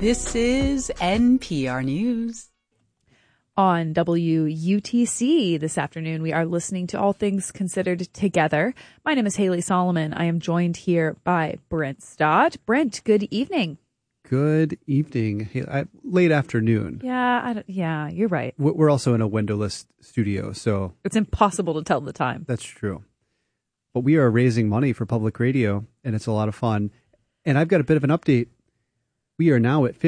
This is NPR News. On WUTC this afternoon, we are listening to All Things Considered together. My name is Haley Solomon. I am joined here by Brent Stott. Brent, good evening. Good evening. Late afternoon. Yeah, you're right. We're also in a windowless studio, so it's impossible to tell the time. That's true. But we are raising money for public radio, and it's a lot of fun. And I've got a bit of an update. We are now at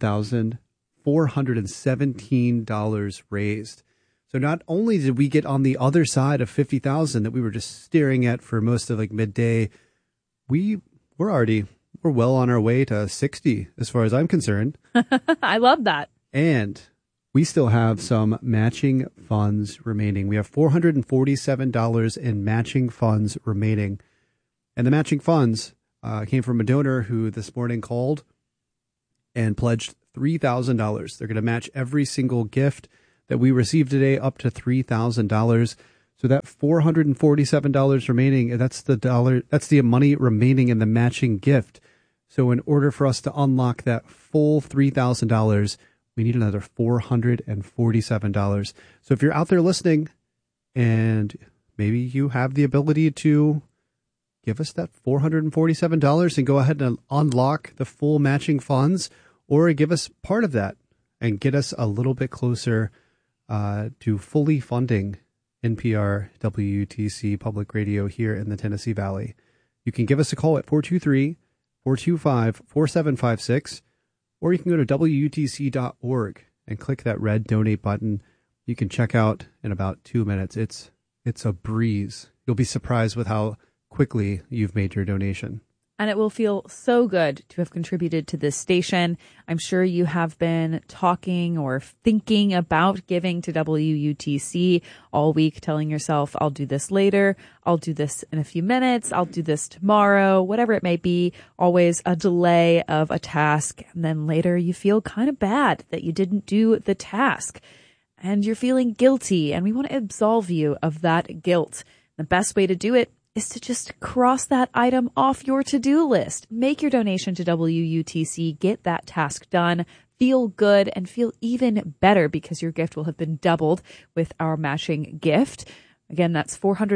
$51,417 raised. So not only did we get on the other side of 50,000 that we were just staring at for most of like midday, we're well on our way to 60 as far as I'm concerned. I love that. And we still have some matching funds remaining. We have $447 in matching funds remaining. And the matching funds came from a donor who this morning called and pledged $3,000. They're going to match every single gift that we received today up to $3,000. So that $447 remaining, that's the money remaining in the matching gift. So in order for us to unlock that full $3,000, we need another $447. So if you're out there listening and maybe you have the ability to give us that $447 and go ahead and unlock the full matching funds, or give us part of that and get us a little bit closer to fully funding NPR WUTC Public Radio here in the Tennessee Valley. You can give us a call at 423-425-4756, or you can go to WUTC.org and click that red donate button. You can check out in about 2 minutes. It's a breeze. You'll be surprised with how quickly you've made your donation. And it will feel so good to have contributed to this station. I'm sure you have been talking or thinking about giving to WUTC all week, telling yourself, I'll do this later. I'll do this in a few minutes. I'll do this tomorrow, whatever it may be. Always a delay of a task. And then later you feel kind of bad that you didn't do the task. And you're feeling guilty. And we want to absolve you of that guilt. The best way to do it is to just cross that item off your to-do list. Make your donation to WUTC, get that task done, feel good, and feel even better because your gift will have been doubled with our matching gift. Again, that's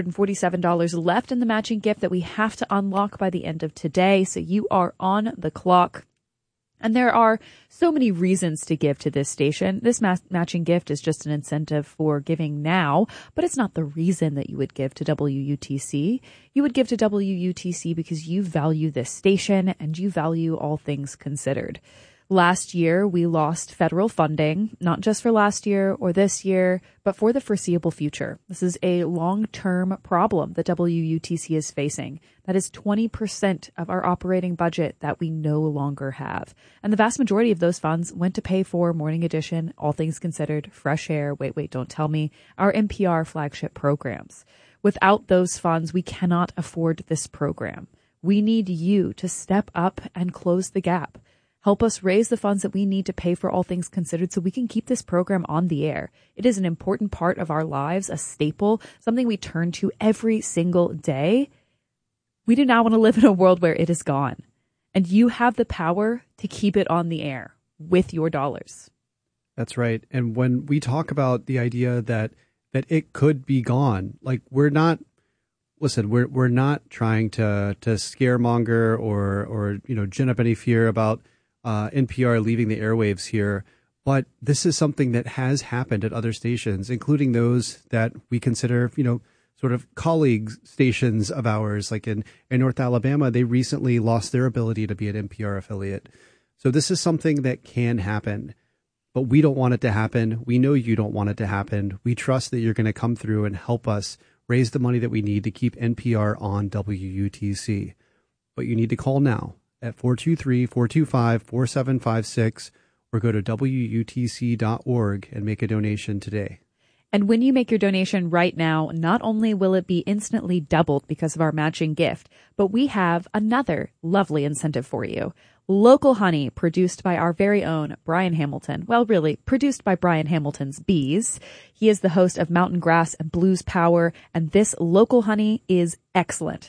$447 left in the matching gift that we have to unlock by the end of today, so you are on the clock. And there are so many reasons to give to this station. This matching gift is just an incentive for giving now, but it's not the reason that you would give to WUTC. You would give to WUTC because you value this station and you value All Things Considered. Last year, we lost federal funding, not just for last year or this year, but for the foreseeable future. This is a long-term problem that WUTC is facing. That is 20% of our operating budget that we no longer have. And the vast majority of those funds went to pay for Morning Edition, All Things Considered, Fresh Air, Wait, Don't Tell Me, our NPR flagship programs. Without those funds, we cannot afford this program. We need you to step up and close the gap. Help us raise the funds that we need to pay for All Things Considered so we can keep this program on the air. It is an important part of our lives, a staple, something we turn to every single day. We do not want to live in a world where it is gone. And you have the power to keep it on the air with your dollars. That's right. And when we talk about the idea that it could be gone, like we're not trying to scaremonger or gin up any fear about NPR leaving the airwaves here, but this is something that has happened at other stations, including those that we consider, sort of colleague stations of ours. Like in North Alabama, they recently lost their ability to be an NPR affiliate. So this is something that can happen, but we don't want it to happen. We know you don't want it to happen. We trust that you're going to come through and help us raise the money that we need to keep NPR on WUTC. But you need to call now at 423-425-4756 or go to WUTC.org and make a donation today. And when you make your donation right now, not only will it be instantly doubled because of our matching gift, but we have another lovely incentive for you. Local honey, produced by our very own Brian Hamilton. Well, really, produced by Brian Hamilton's bees. He is the host of Mountain Grass and Blues Power, and this local honey is excellent.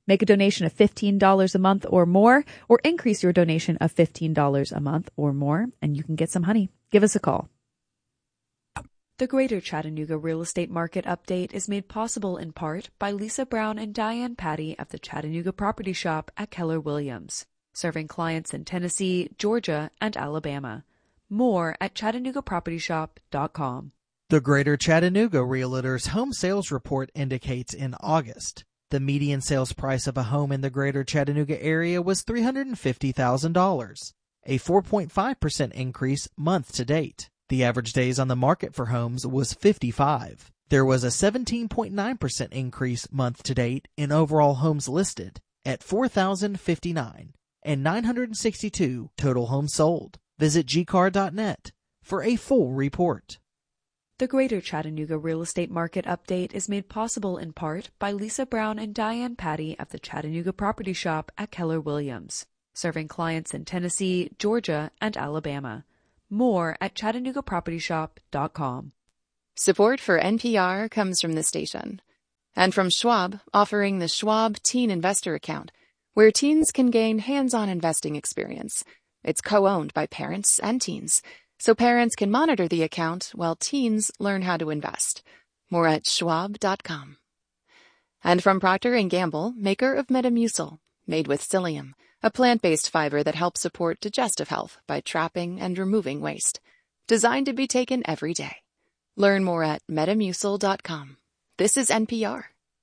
Make a donation of $15 a month or more, or increase your donation of $15 a month or more, and you can get some honey. Give us a call. The Greater Chattanooga Real Estate Market Update is made possible in part by Lisa Brown and Diane Patty of the Chattanooga Property Shop at Keller Williams, serving clients in Tennessee, Georgia, and Alabama. More at ChattanoogaPropertyShop.com. The Greater Chattanooga Realtors Home Sales Report indicates in August, the median sales price of a home in the Greater Chattanooga area was $350,000, a 4.5% increase month to date. The average days on the market for homes was 55. There was a 17.9% increase month to date in overall homes listed at 4,059 and 962 total homes sold. Visit gcar.net for a full report. The Greater Chattanooga Real Estate Market Update is made possible in part by Lisa Brown and Diane Patty of the Chattanooga Property Shop at Keller Williams, serving clients in Tennessee, Georgia, and Alabama. More at ChattanoogaPropertyShop.com. Support for NPR comes from the station and from Schwab, offering the Schwab Teen Investor Account, where teens can gain hands-on investing experience. It's co-owned by parents and teens, so parents can monitor the account while teens learn how to invest. More at schwab.com. And from Procter & Gamble, maker of Metamucil, made with psyllium, a plant-based fiber that helps support digestive health by trapping and removing waste. Designed to be taken every day. Learn more at metamucil.com. This is NPR.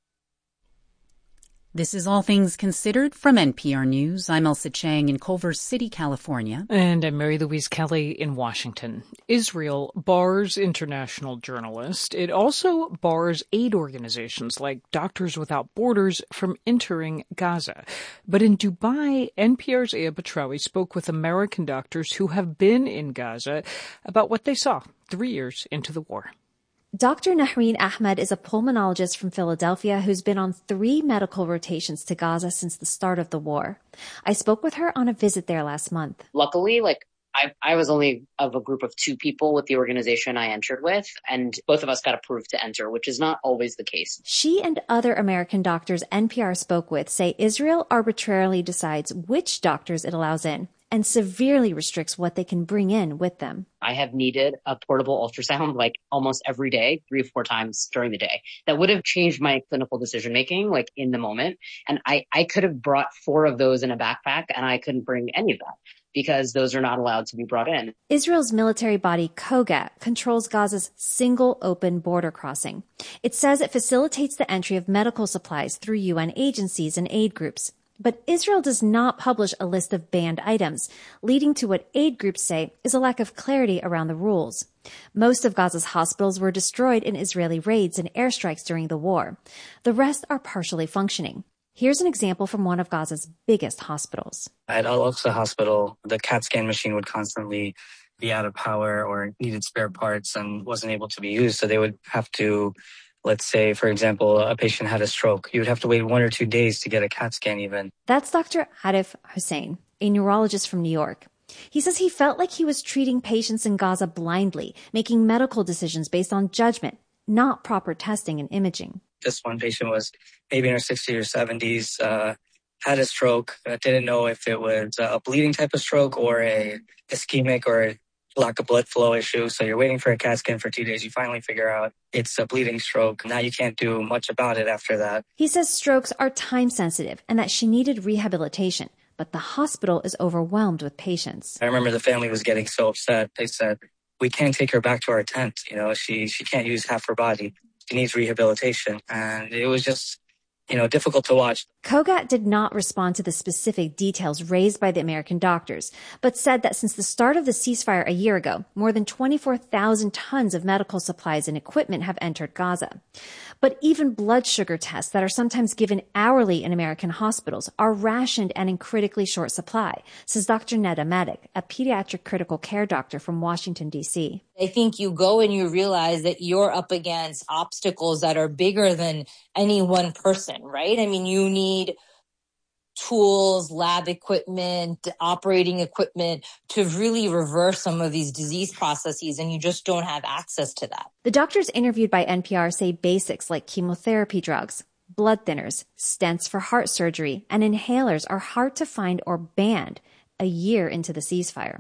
This is All Things Considered from NPR News. I'm Elsa Chang in Culver City, California. And I'm Mary Louise Kelly in Washington. Israel bars international journalists. It also bars aid organizations like Doctors Without Borders from entering Gaza. But in Dubai, NPR's Aya Batrawi spoke with American doctors who have been in Gaza about what they saw 3 years into the war. Dr. Nahreen Ahmed is a pulmonologist from Philadelphia who's been on 3 medical rotations to Gaza since the start of the war. I spoke with her on a visit there last month. Luckily, I was only of a group of 2 people with the organization I entered with, and both of us got approved to enter, which is not always the case. She and other American doctors NPR spoke with say Israel arbitrarily decides which doctors it allows in and severely restricts what they can bring in with them. I have needed a portable ultrasound almost every day, 3 or 4 times during the day. That would have changed my clinical decision-making in the moment. And I could have brought 4 of those in a backpack, and I couldn't bring any of that because those are not allowed to be brought in. Israel's military body, KOGAT, controls Gaza's single open border crossing. It says it facilitates the entry of medical supplies through UN agencies and aid groups. But Israel does not publish a list of banned items, leading to what aid groups say is a lack of clarity around the rules. Most of Gaza's hospitals were destroyed in Israeli raids and airstrikes during the war. The rest are partially functioning. Here's an example from one of Gaza's biggest hospitals. At Al-Aqsa Hospital, the CAT scan machine would constantly be out of power or needed spare parts and wasn't able to be used. So they would have to, let's say, for example, a patient had a stroke. You would have to wait 1 or 2 days to get a CAT scan even. That's Dr. Arif Hussein, a neurologist from New York. He says he felt like he was treating patients in Gaza blindly, making medical decisions based on judgment, not proper testing and imaging. This one patient was maybe in her 60s or 70s, had a stroke, didn't know if it was a bleeding type of stroke or a ischemic or a lack of blood flow issue. So you're waiting for a CAT scan for 2 days. You finally figure out it's a bleeding stroke. Now you can't do much about it after that. He says strokes are time sensitive and that she needed rehabilitation, but the hospital is overwhelmed with patients. I remember the family was getting so upset. They said, we can't take her back to our tent. She can't use half her body. She needs rehabilitation. And it was just, difficult to watch. KOGAT did not respond to the specific details raised by the American doctors, but said that since the start of the ceasefire a year ago, more than 24,000 tons of medical supplies and equipment have entered Gaza. But even blood sugar tests that are sometimes given hourly in American hospitals are rationed and in critically short supply, says Dr. Neda Matic, a pediatric critical care doctor from Washington, D.C. I think you go and you realize that you're up against obstacles that are bigger than any one person, right? I mean, you need tools, lab equipment, operating equipment to really reverse some of these disease processes, and you just don't have access to that. The doctors interviewed by NPR say basics like chemotherapy drugs, blood thinners, stents for heart surgery, and inhalers are hard to find or banned a year into the ceasefire.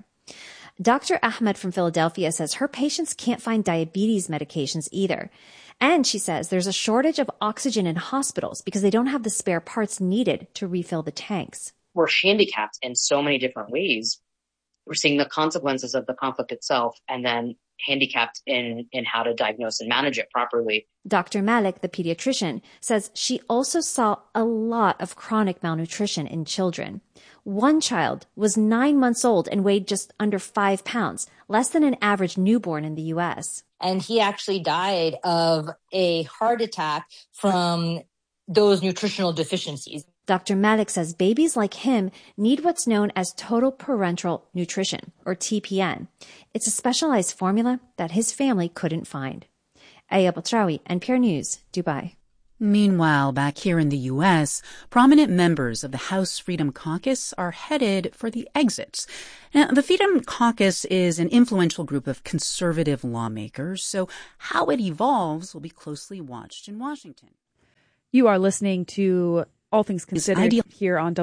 Dr. Ahmed from Philadelphia says her patients can't find diabetes medications either. And she says there's a shortage of oxygen in hospitals because they don't have the spare parts needed to refill the tanks. We're handicapped in so many different ways. We're seeing the consequences of the conflict itself and then handicapped in how to diagnose and manage it properly. Dr. Malik, the pediatrician, says she also saw a lot of chronic malnutrition in children. One child was 9 months old and weighed just under 5 pounds, less than an average newborn in the U.S. And he actually died of a heart attack from those nutritional deficiencies. Dr. Malik says babies like him need what's known as total parenteral nutrition, or TPN. It's a specialized formula that his family couldn't find. Aya Batrawi, NPR News, Dubai. Meanwhile, back here in the U.S., prominent members of the House Freedom Caucus are headed for the exits. Now, the Freedom Caucus is an influential group of conservative lawmakers, so how it evolves will be closely watched in Washington. You are listening to All Things Considered here on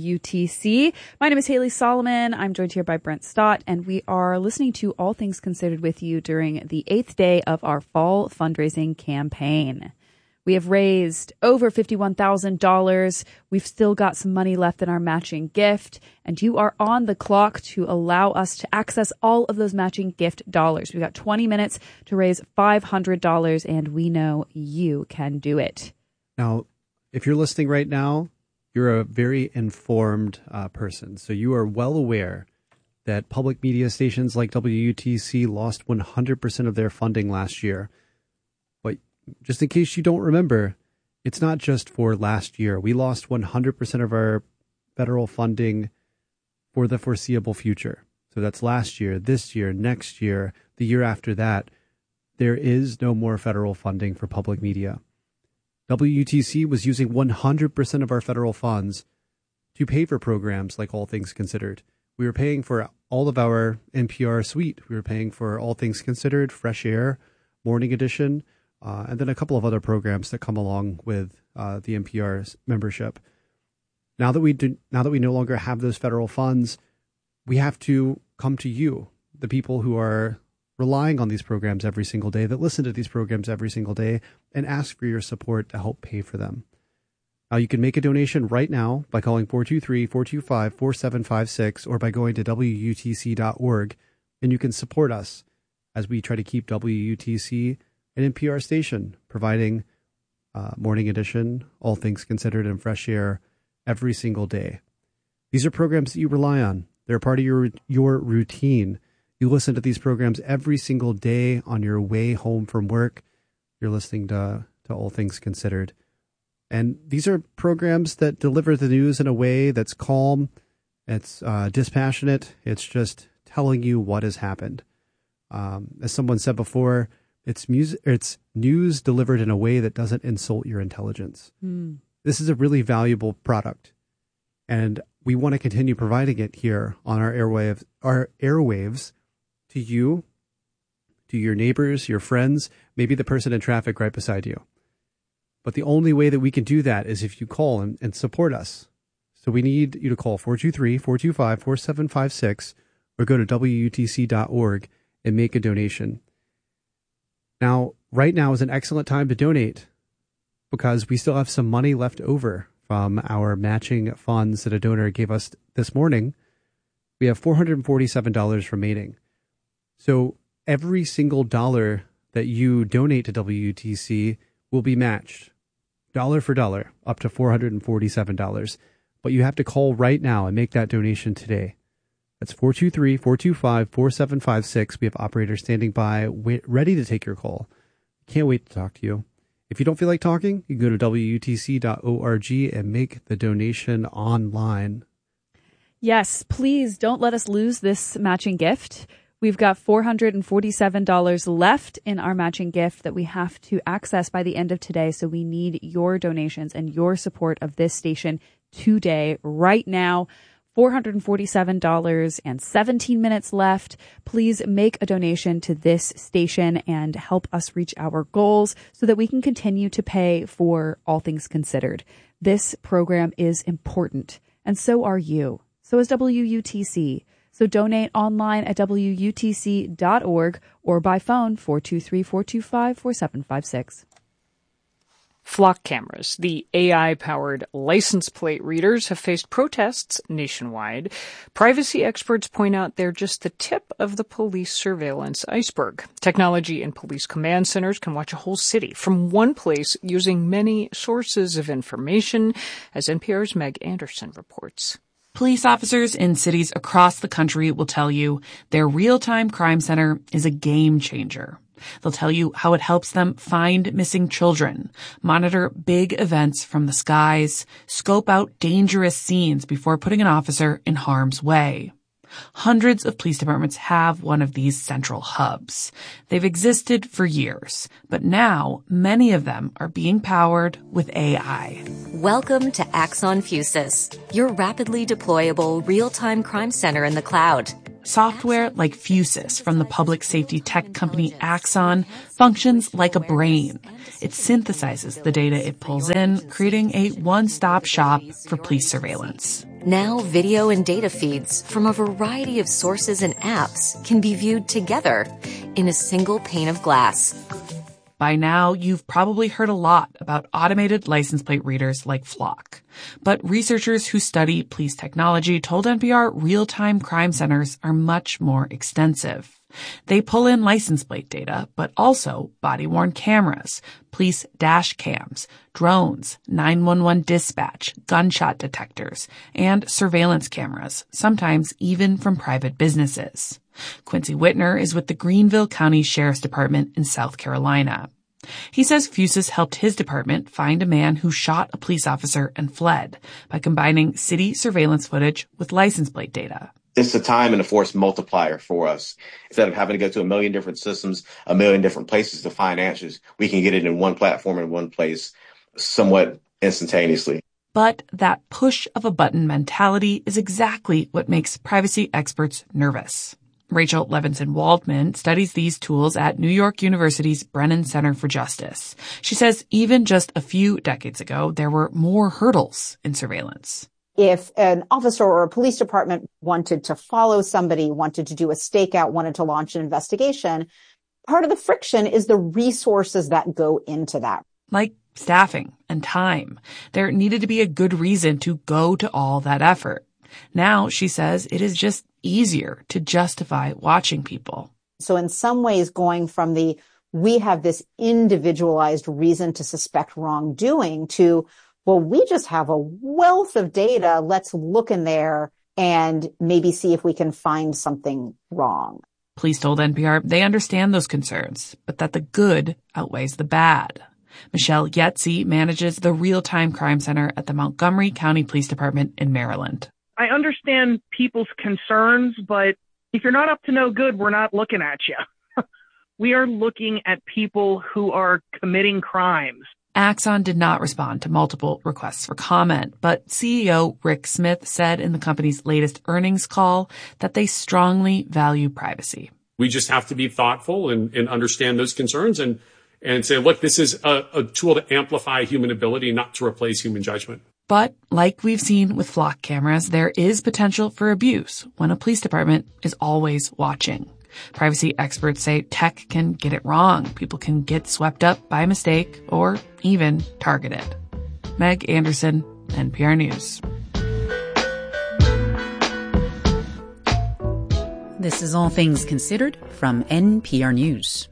WUTC. My name is Haley Solomon. I'm joined here by Brent Stott, and we are listening to All Things Considered with you during the 8th day of our fall fundraising campaign. We have raised over $51,000. We've still got some money left in our matching gift, and you are on the clock to allow us to access all of those matching gift dollars. We've got 20 minutes to raise $500, and we know you can do it. Now, if you're listening right now, you're a very informed person. So you are well aware that public media stations like WUTC lost 100% of their funding last year. But just in case you don't remember, it's not just for last year. We lost 100% of our federal funding for the foreseeable future. So that's last year, this year, next year, the year after that. There is no more federal funding for public media. WUTC was using 100% of our federal funds to pay for programs like All Things Considered. We were paying for all of our NPR suite. We were paying for All Things Considered, Fresh Air, Morning Edition, and then a couple of other programs that come along with the NPR membership. Now that we no longer have those federal funds, we have to come to you, the people who are relying on these programs every single day, that listen to these programs every single day, and ask for your support to help pay for them. Now, you can make a donation right now by calling 423-425-4756 or by going to WUTC.org, and you can support us as we try to keep WUTC an NPR station, providing Morning Edition, All Things Considered, and Fresh Air every single day. These are programs that you rely on. They're part of your routine. You listen to these programs every single day on your way home from work. You're listening to All Things Considered. And these are programs that deliver the news in a way that's calm, it's dispassionate, it's just telling you what has happened. As someone said before, it's news delivered in a way that doesn't insult your intelligence. This is a really valuable product, and we want to continue providing it here on our airwaves to you, to your neighbors, your friends, maybe the person in traffic right beside you. But the only way that we can do that is if you call and support us. So we need you to call 423-425-4756 or go to WUTC.org and make a donation. Now, right now is an excellent time to donate because we still have some money left over from our matching funds that a donor gave us this morning. We have $447 remaining. So every single dollar that you donate to WUTC will be matched, dollar for dollar, up to $447. But you have to call right now and make that donation today. That's 423-425-4756. We have operators standing by, ready to take your call. Can't wait to talk to you. If you don't feel like talking, you can go to WUTC.org and make the donation online. Yes, please don't let us lose this matching gift. We've got $447 left in our matching gift that we have to access by the end of today. So we need your donations and your support of this station today, right now. $447.17 left. Please make a donation to this station and help us reach our goals so that we can continue to pay for All Things Considered. This program is important, and so are you. So is WUTC. So donate online at WUTC.org or by phone 423-425-4756. Flock cameras, the AI-powered license plate readers, have faced protests nationwide. Privacy experts point out they're just the tip of the police surveillance iceberg. Technology and police command centers can watch a whole city from one place using many sources of information, as NPR's Meg Anderson reports. Police officers in cities across the country will tell you their real-time crime center is a game changer. They'll tell you how it helps them find missing children, monitor big events from the skies, scope out dangerous scenes before putting an officer in harm's way. Hundreds of police departments have one of these central hubs. They've existed for years, but now many of them are being powered with AI. Welcome to Axon Fusus, your rapidly deployable real-time crime center in the cloud. Software like Fusus from the public safety tech company Axon functions like a brain. It synthesizes the data it pulls in, creating a one-stop shop for police surveillance. Now video and data feeds from a variety of sources and apps can be viewed together in a single pane of glass. By now, you've probably heard a lot about automated license plate readers like Flock. But researchers who study police technology told NPR real-time crime centers are much more extensive. They pull in license plate data, but also body-worn cameras, police dash cams, drones, 911 dispatch, gunshot detectors, and surveillance cameras, sometimes even from private businesses. Quincy Whitner is with the Greenville County Sheriff's Department in South Carolina. He says Fusus helped his department find a man who shot a police officer and fled by combining city surveillance footage with license plate data. It's a time and a force multiplier for us. Instead of having to go to a million different systems, a million different places to find answers, we can get it in one platform in one place somewhat instantaneously. But that push of a button mentality is exactly what makes privacy experts nervous. Rachel Levinson-Waldman studies these tools at New York University's Brennan Center for Justice. She says even just a few decades ago, there were more hurdles in surveillance. If an officer or a police department wanted to follow somebody, wanted to do a stakeout, wanted to launch an investigation, part of the friction is the resources that go into that. Like staffing and time. There needed to be a good reason to go to all that effort. Now, she says, it is just easier to justify watching people. So in some ways, going from we have this individualized reason to suspect wrongdoing to, well, we just have a wealth of data. Let's look in there and maybe see if we can find something wrong. Police told NPR they understand those concerns, but that the good outweighs the bad. Michelle Yetzi manages the Real-Time Crime Center at the Montgomery County Police Department in Maryland. I understand people's concerns, but if you're not up to no good, we're not looking at you. We are looking at people who are committing crimes. Axon did not respond to multiple requests for comment, but CEO Rick Smith said in the company's latest earnings call that they strongly value privacy. We just have to be thoughtful and understand those concerns and say, look, this is a tool to amplify human ability, not to replace human judgment. But like we've seen with Flock cameras, there is potential for abuse when a police department is always watching. Privacy experts say tech can get it wrong. People can get swept up by mistake or even targeted. Meg Anderson, NPR News. This is All Things Considered from NPR News.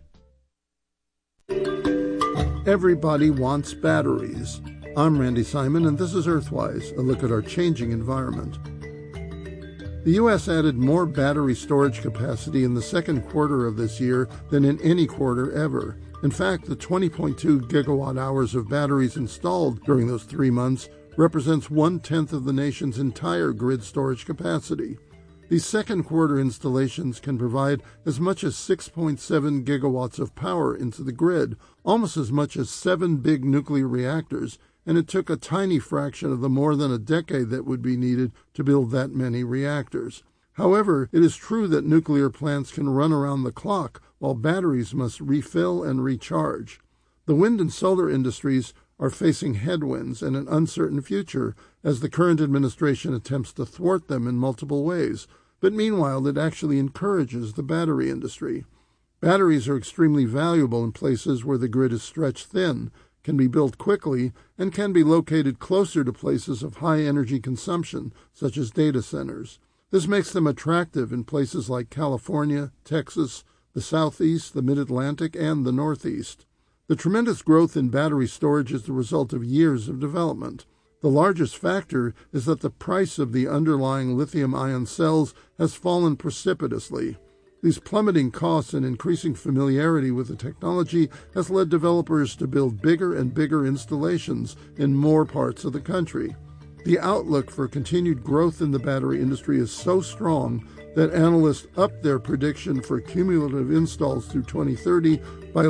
Everybody wants batteries. I'm Randy Simon, and this is Earthwise, a look at our changing environment. The U.S. added more battery storage capacity in the second quarter of this year than in any quarter ever. In fact, the 20.2 gigawatt hours of batteries installed during those 3 months represents 1/10 of the nation's entire grid storage capacity. These second quarter installations can provide as much as 6.7 gigawatts of power into the grid, almost as much as 7 big nuclear reactors and it took a tiny fraction of the more than a decade that would be needed to build that many reactors. However, it is true that nuclear plants can run around the clock while batteries must refill and recharge. The wind and solar industries are facing headwinds and an uncertain future as the current administration attempts to thwart them in multiple ways, but meanwhile it actually encourages the battery industry. Batteries are extremely valuable in places where the grid is stretched thin, can be built quickly, and can be located closer to places of high energy consumption, such as data centers. This makes them attractive in places like California, Texas, the Southeast, the Mid-Atlantic, and the Northeast. The tremendous growth in battery storage is the result of years of development. The largest factor is that the price of the underlying lithium-ion cells has fallen precipitously. These plummeting costs and increasing familiarity with the technology has led developers to build bigger and bigger installations in more parts of the country. The outlook for continued growth in the battery industry is so strong that analysts upped their prediction for cumulative installs through 2030 by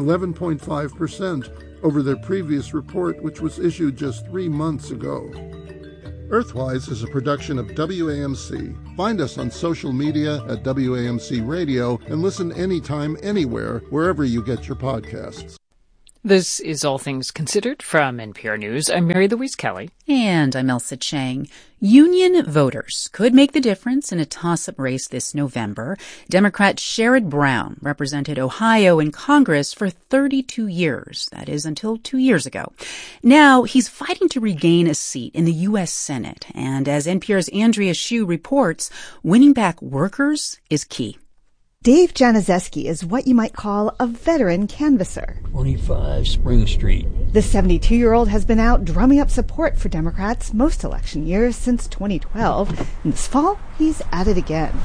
11.5% over their previous report, which was issued just 3 months ago. Earthwise is a production of WAMC. Find us on social media at WAMC Radio and listen anytime, anywhere, wherever you get your podcasts. This is All Things Considered from NPR News. I'm Mary Louise Kelly. And I'm Elsa Chang. Union voters could make the difference in a toss-up race this November. Democrat Sherrod Brown represented Ohio in Congress for 32 years. That is until 2 years ago. Now he's fighting to regain a seat in the U.S. Senate. And as NPR's Andrea Hsu reports, winning back workers is key. Dave Januszewski is what you might call a veteran canvasser. 25 Spring Street. The 72-year-old has been out drumming up support for Democrats most election years since 2012. And this fall, he's at it again.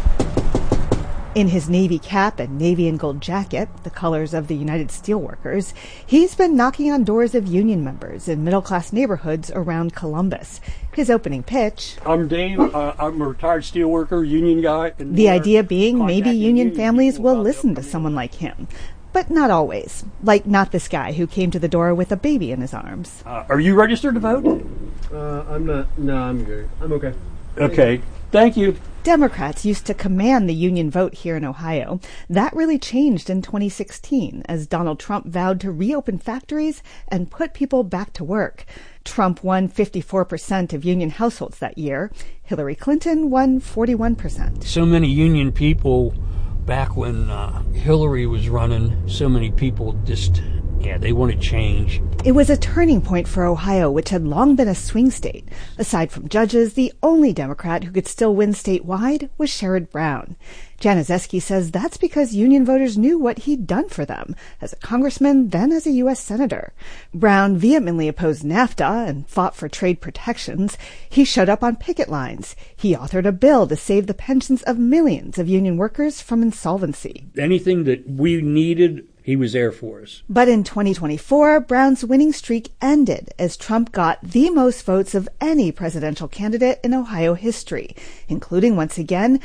In his Navy cap and navy and gold jacket, the colors of the United Steelworkers, he's been knocking on doors of union members in middle-class neighborhoods around Columbus. His opening pitch... I'm Dave. I'm a retired steelworker, union guy. The idea being maybe union families will listen to someone like him. But not always. Like not this guy who came to the door with a baby in his arms. Are you registered to vote? I'm not. No, I'm good. I'm okay. Okay. Thank you. Democrats used to command the union vote here in Ohio. That really changed in 2016 as Donald Trump vowed to reopen factories and put people back to work. Trump won 54% of union households that year. Hillary Clinton won 41%. So many union people back when Hillary was running, so many people just... they want to change. It was a turning point for Ohio, which had long been a swing state. Aside from judges, the only Democrat who could still win statewide was Sherrod Brown. Januszewski says that's because union voters knew what he'd done for them as a congressman, then as a U.S. senator. Brown vehemently opposed NAFTA and fought for trade protections. He showed up on picket lines. He authored a bill to save the pensions of millions of union workers from insolvency. Anything that we needed, he was there for us. But in 2024, Brown's winning streak ended as Trump got the most votes of any presidential candidate in Ohio history, including, once again,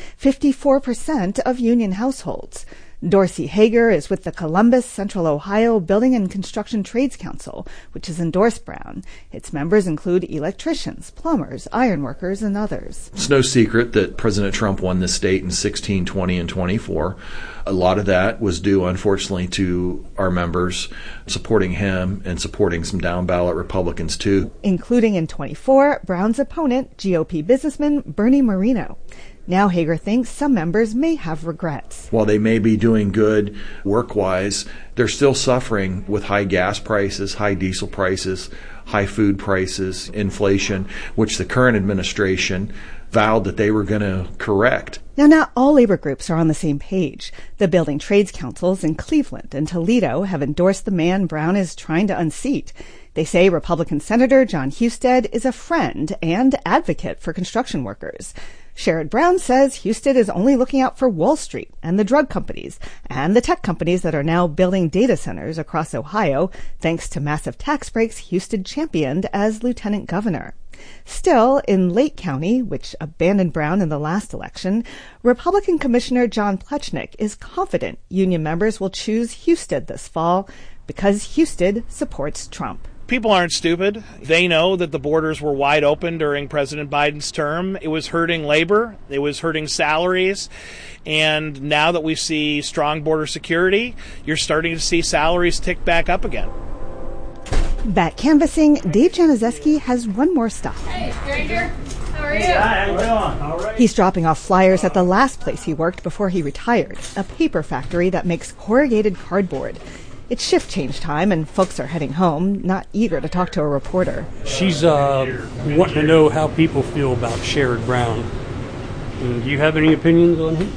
54% of union households. Dorsey Hager is with the Columbus Central Ohio Building and Construction Trades Council, which has endorsed Brown. Its members include electricians, plumbers, ironworkers, and others. It's no secret that President Trump won this state in 16, 20, and 24. A lot of that was due, unfortunately, to our members supporting him and supporting some down-ballot Republicans, too. Including in 24, Brown's opponent, GOP businessman Bernie Moreno. Now Hager thinks some members may have regrets. While they may be doing good work-wise, they're still suffering with high gas prices, high diesel prices, high food prices, inflation, which the current administration vowed that they were going to correct. Now, not all labor groups are on the same page. The building trades councils in Cleveland and Toledo have endorsed the man Brown is trying to unseat. They say Republican Senator John Husted is a friend and advocate for construction workers. Sherrod Brown says Husted is only looking out for Wall Street and the drug companies and the tech companies that are now building data centers across Ohio, thanks to massive tax breaks Husted championed as lieutenant governor. Still, in Lake County, which abandoned Brown in the last election, Republican Commissioner John Plechnik is confident union members will choose Husted this fall because Husted supports Trump. People aren't stupid. They know that the borders were wide open during President Biden's term. It was hurting labor. It was hurting salaries. And now that we see strong border security, you're starting to see salaries tick back up again. Back canvassing, Dave Januszewski has one more stop. Hey, stranger. How are you? Hi, how you doing? All right. He's dropping off flyers at the last place he worked before he retired, a paper factory that makes corrugated cardboard. It's shift change time, and folks are heading home, not eager to talk to a reporter. She's wanting to know how people feel about Sherrod Brown. Do you have any opinions on him?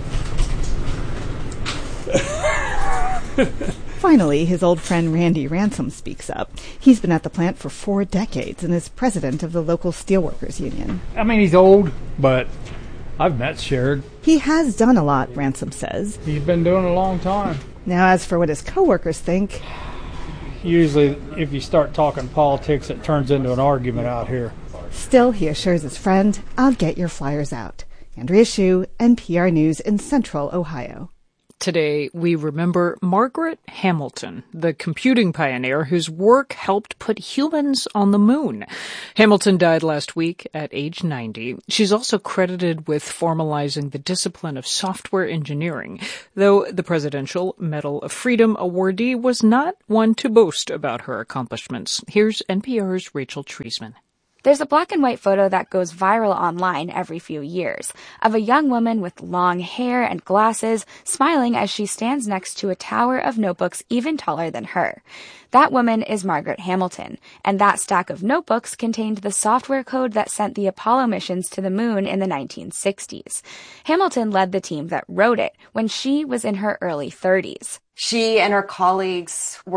Finally, his old friend Randy Ransom speaks up. He's been at the plant for 4 decades and is president of the local steelworkers union. I mean, he's old, but I've met Sherrod. He has done a lot, Ransom says. He's been doing a long time. Now, as for what his coworkers think... Usually, if you start talking politics, it turns into an argument out here. Still, he assures his friend, I'll get your flyers out. Andrea Hsu, NPR News in Central Ohio. Today, we remember Margaret Hamilton, the computing pioneer whose work helped put humans on the moon. Hamilton died last week at age 90. She's also credited with formalizing the discipline of software engineering, though the Presidential Medal of Freedom awardee was not one to boast about her accomplishments. Here's NPR's Rachel Treisman. There's a black and white photo that goes viral online every few years of a young woman with long hair and glasses smiling as she stands next to a tower of notebooks even taller than her. That woman is Margaret Hamilton, and that stack of notebooks contained the software code that sent the Apollo missions to the moon in the 1960s. Hamilton led the team that wrote it when she was in her early 30s. She and her colleagues were